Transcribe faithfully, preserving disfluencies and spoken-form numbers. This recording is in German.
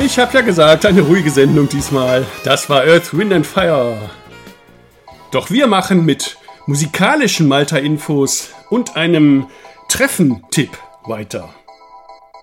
Ich hab ja gesagt, eine ruhige Sendung diesmal. Das war Earth, Wind and Fire. Doch wir machen mit musikalischen Malta-Infos und einem Treffen-Tipp weiter.